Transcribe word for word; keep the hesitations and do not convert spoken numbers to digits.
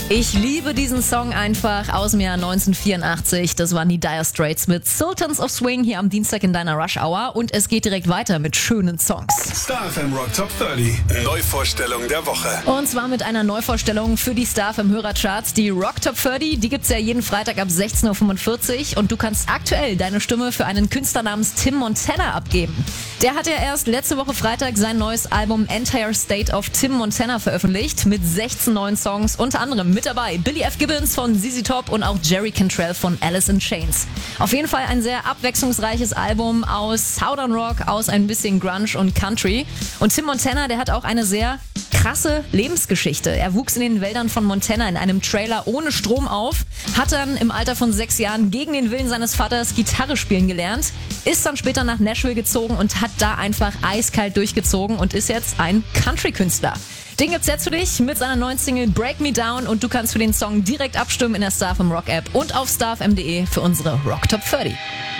Ich liebe diesen Song einfach aus dem Jahr neunzehnhundertvierundachtzig. Das waren die Dire Straits mit Sultans of Swing hier am Dienstag in deiner Rush Hour. Und es geht direkt weiter mit schönen Songs. Star F M Rock Top dreißig. Neuvorstellung der Woche. Und zwar mit einer Neuvorstellung für die Star F M Hörercharts. Die Rock Top dreißig, die gibt's ja jeden Freitag ab sechzehn Uhr fünfundvierzig. Und du kannst aktuell deine Stimme für einen Künstler namens Tim Montana abgeben. Der hat ja erst letzte Woche Freitag sein neues Album Entire State of Tim Montana veröffentlicht. Mit sechzehn neuen Songs, unter anderem mit dabei Billy F. Gibbons von Z Z Top und auch Jerry Cantrell von Alice in Chains. Auf jeden Fall ein sehr abwechslungsreiches Album aus Southern Rock, aus ein bisschen Grunge und Country. Und Tim Montana, der hat auch eine sehr krasse Lebensgeschichte. Er wuchs in den Wäldern von Montana in einem Trailer ohne Strom auf, hat dann im Alter von sechs Jahren gegen den Willen seines Vaters Gitarre spielen gelernt, ist dann später nach Nashville gezogen und hat da einfach eiskalt durchgezogen und ist jetzt ein Country-Künstler. Den gibt's jetzt für dich mit seiner neuen Single Break Me Down und du kannst für den Song direkt abstimmen in der Star F M Rock App und auf star f m punkt d e für unsere Rock Top dreißig.